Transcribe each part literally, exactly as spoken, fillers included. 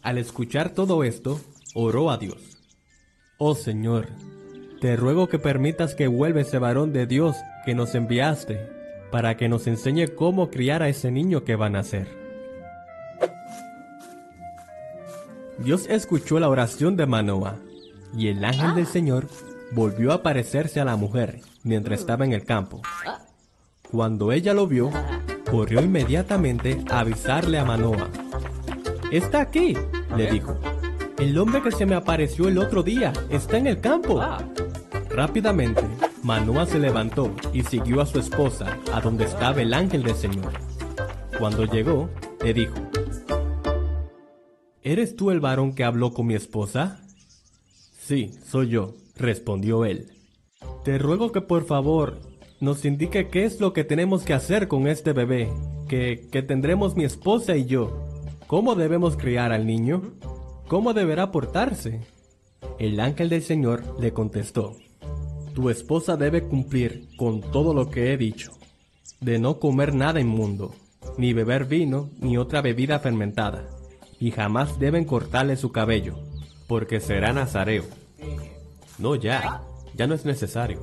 al escuchar todo esto, oró a Dios. Oh Señor, te ruego que permitas que vuelva ese varón de Dios que nos enviaste, para que nos enseñe cómo criar a ese niño que va a nacer. Dios escuchó la oración de Manoah, y el ángel del Señor volvió a aparecerse a la mujer mientras estaba en el campo. Cuando ella lo vio, corrió inmediatamente a avisarle a Manoah. «Está aquí», le dijo. «El hombre que se me apareció el otro día está en el campo». Rápidamente, Manoah se levantó y siguió a su esposa a donde estaba el ángel del Señor. Cuando llegó, le dijo: «¿Eres tú el varón que habló con mi esposa?» «Sí, soy yo», respondió él. «Te ruego que por favor nos indique qué es lo que tenemos que hacer con este bebé, que, que tendremos mi esposa y yo. ¿Cómo debemos criar al niño? ¿Cómo deberá portarse?» El ángel del Señor le contestó: «Tu esposa debe cumplir con todo lo que he dicho, de no comer nada inmundo, ni beber vino ni otra bebida fermentada, y jamás deben cortarle su cabello, porque será nazareo». «No, ya, ya no es necesario.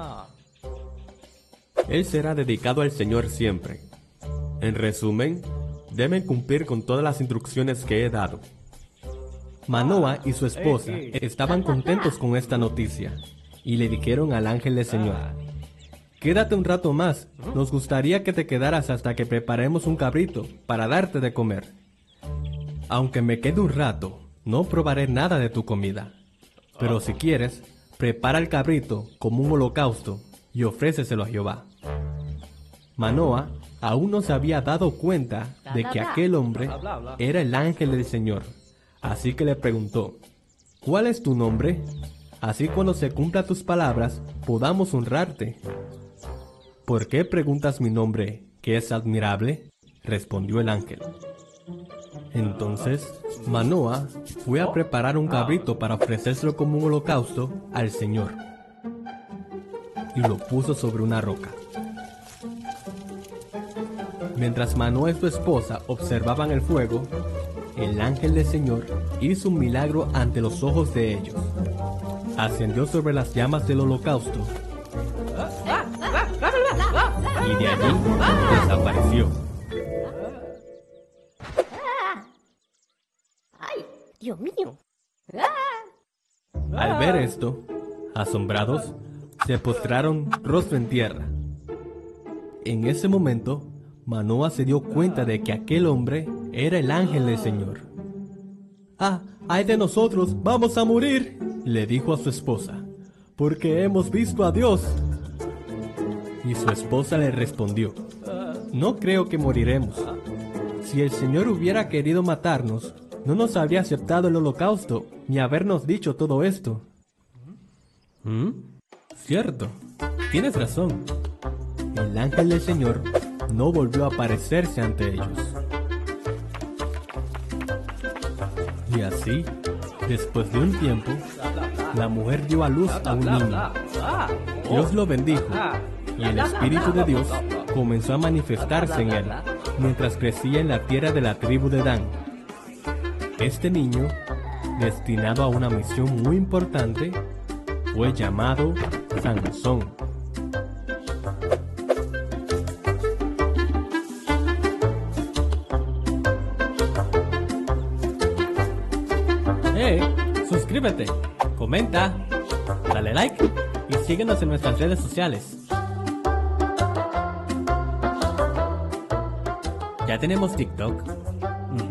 Él será dedicado al Señor siempre. En resumen, deben cumplir con todas las instrucciones que he dado». Manoah y su esposa estaban contentos con esta noticia, y le dijeron al ángel del Señor: «Quédate un rato más, nos gustaría que te quedaras hasta que preparemos un cabrito para darte de comer». «Aunque me quede un rato, no probaré nada de tu comida. Pero si quieres, prepara el cabrito como un holocausto y ofréceselo a Jehová». Manoah aún no se había dado cuenta de que aquel hombre era el ángel del Señor, así que le preguntó: «¿Cuál es tu nombre? Así cuando se cumplan tus palabras, podamos honrarte». «¿Por qué preguntas mi nombre, que es admirable?», respondió el ángel. Entonces Manoah fue a preparar un cabrito para ofrecérselo como un holocausto al Señor, y lo puso sobre una roca. Mientras Manoah y su esposa observaban el fuego, el ángel del Señor hizo un milagro ante los ojos de ellos. Ascendió sobre las llamas del holocausto y de allí desapareció. ¡Ay, Dios mío! Al ver esto, asombrados, se postraron rostro en tierra. En ese momento, Manoah se dio cuenta de que aquel hombre era el ángel del Señor. «¡Ah, ay de nosotros, vamos a morir!», le dijo a su esposa, «porque hemos visto a Dios». Y su esposa le respondió: «No creo que moriremos. Si el Señor hubiera querido matarnos, no nos habría aceptado el holocausto ni habernos dicho todo esto». «¿Mm? Cierto, tienes razón». El ángel del Señor no volvió a aparecerse ante ellos. Y así, después de un tiempo, la mujer dio a luz a un niño. Dios lo bendijo, y el Espíritu de Dios comenzó a manifestarse en él, mientras crecía en la tierra de la tribu de Dan. Este niño, destinado a una misión muy importante, fue llamado Sansón. Hey, suscríbete, comenta, dale like y síguenos en nuestras redes sociales. Ya tenemos TikTok,